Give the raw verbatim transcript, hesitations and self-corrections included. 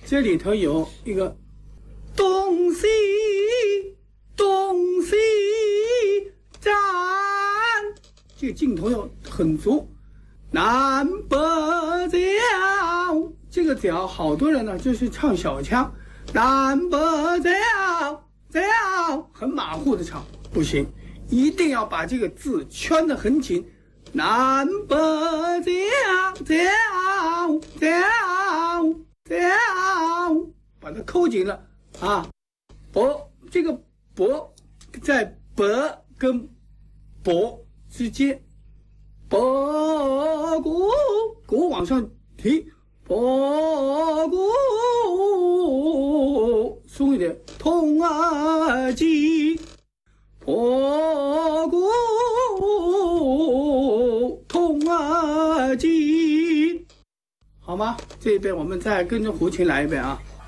这里头有一个东西东西站，这个劲头要很足。南北角，这个角好多人呢就是唱小腔，南北角角很马虎的唱，不行，一定要把这个字圈得很紧。南北角角角角，把它扣紧了啊！伯这个伯在伯跟伯之间，伯鼓鼓往上提，伯鼓松一点，通儿急，伯鼓通儿急，好吗？这一遍我们再跟着胡琴来一遍啊。